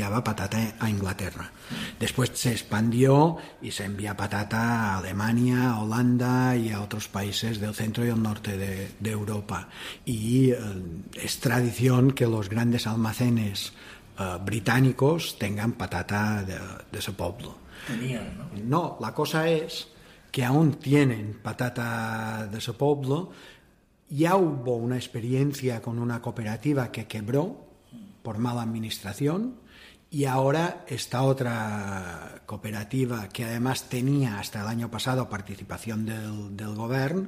enviaba patata a Inglaterra. Después se expandió y se envía patata a Alemania, a Holanda y a otros países del centro y el norte de Europa. Y es tradición que los grandes almacenes británicos tengan patata de ese pueblo. Tenían, ¿no? No, la cosa es que aún tienen patata de ese pueblo. Ya hubo una experiencia con una cooperativa que quebró por mala administración. Y ahora esta otra cooperativa, que además tenía hasta el año pasado participación del gobierno,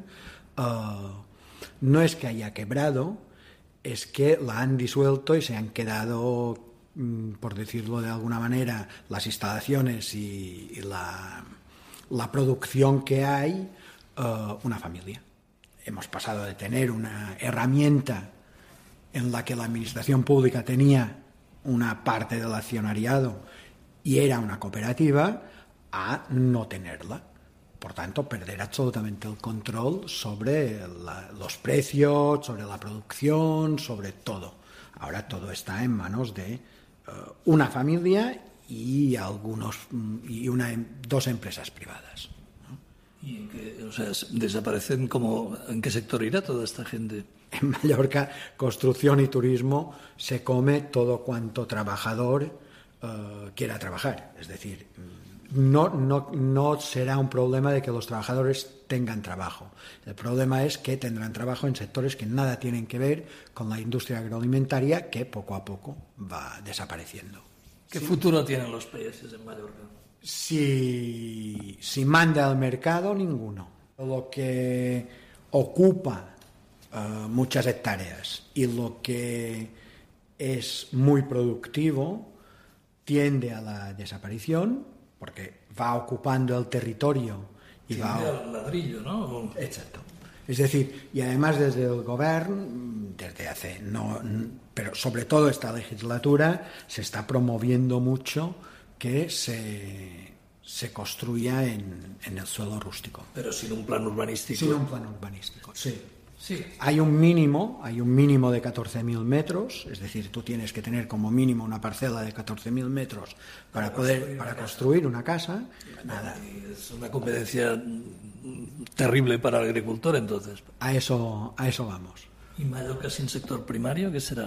no es que haya quebrado, es que la han disuelto y se han quedado, por decirlo de alguna manera, las instalaciones y la producción que hay, una familia. Hemos pasado de tener una herramienta en la que la administración pública tenía una parte del accionariado y era una cooperativa, a no tenerla. Por tanto, perder absolutamente el control sobre los precios, sobre la producción, sobre todo. Ahora todo está en manos de una familia y dos empresas privadas. ¿Y desaparecen como en qué sector irá toda esta gente? En Mallorca, construcción y turismo, se come todo cuanto trabajador quiera trabajar. Es decir, no será un problema de que los trabajadores tengan trabajo. El problema es que tendrán trabajo en sectores que nada tienen que ver con la industria agroalimentaria, que poco a poco va desapareciendo. ¿Qué futuro tienen los países en Mallorca? Si manda al mercado, ninguno. Lo que ocupa muchas hectáreas y lo que es muy productivo tiende a la desaparición porque va ocupando el territorio y tiende al ladrillo, ¿no? Exacto. Es decir, y además desde el gobierno, pero sobre todo esta legislatura, se está promoviendo mucho que se construya en el suelo rústico. Pero sin un plan urbanístico. Sin un plan urbanístico, sí. Sí. Hay un mínimo de 14.000 metros, es decir, tú tienes que tener como mínimo una parcela de 14.000 metros para construir una casa. Nada. Es una competencia terrible para el agricultor, entonces. A eso vamos. ¿Y Mallorca sin sector primario qué será?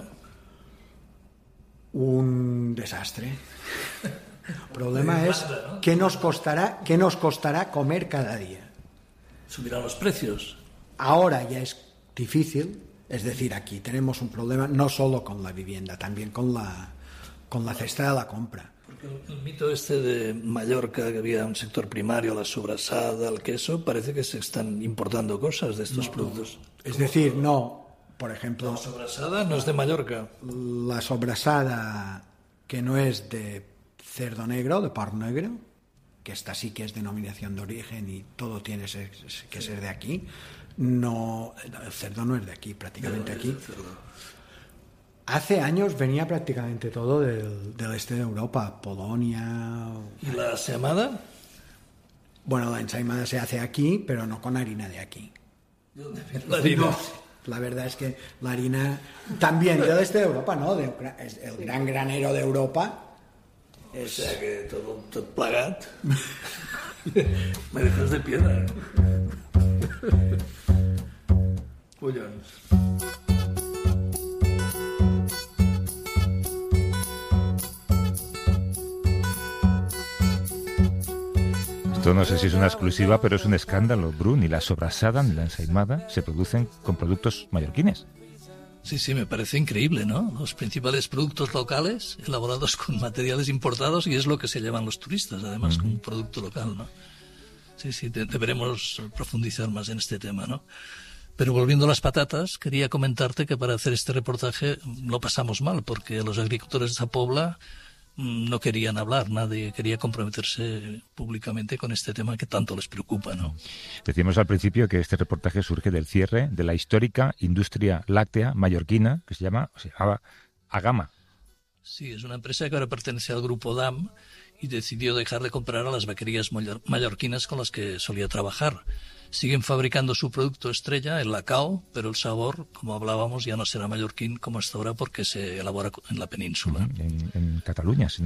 Un desastre. El problema es ¿qué nos costará comer cada día? ¿Subirán los precios? Ahora ya es difícil, es decir, aquí tenemos un problema no solo con la vivienda, también con la cesta de la compra. Porque el mito este de Mallorca, que había un sector primario, la sobrasada, el queso, parece que se están importando cosas de estos productos. Es decir, no, por ejemplo... La sobrasada no es de Mallorca. La sobrasada, que no es de cerdo negro, de porc negro, que esta sí que es denominación de origen y todo tiene que ser de aquí. No, el cerdo no es de aquí, prácticamente aquí. Hace años venía prácticamente todo del este de Europa, Polonia. ¿Y la ensaimada? Bueno, la ensaimada se hace aquí, pero no con harina de aquí. ¿De dónde viene la harina? La verdad es que la harina también del este de Europa, ¿no? Es el gran granero de Europa. O sea que todo plagat. Me dejas de piedra. Collons. Esto no sé si es una exclusiva, pero es un escándalo. Bru, ni la sobrasada ni la ensaimada se producen con productos mallorquines. Sí, me parece increíble, ¿no? Los principales productos locales elaborados con materiales importados y es lo que se llevan los turistas, además, como un producto local, ¿no? Sí, deberemos profundizar más en este tema, ¿no? Pero volviendo a las patatas, quería comentarte que para hacer este reportaje lo pasamos mal, porque los agricultores de esa pobla no querían hablar, nadie quería comprometerse públicamente con este tema que tanto les preocupa, ¿no? Decíamos al principio que este reportaje surge del cierre de la histórica industria láctea mallorquina, que se llamaba Agama. Sí, es una empresa que ahora pertenece al grupo DAM y decidió dejar de comprar a las vaquerías mallorquinas con las que solía trabajar. Siguen fabricando su producto estrella, el lacao, pero el sabor, como hablábamos, ya no será mallorquín como hasta ahora porque se elabora en la península. En Cataluña,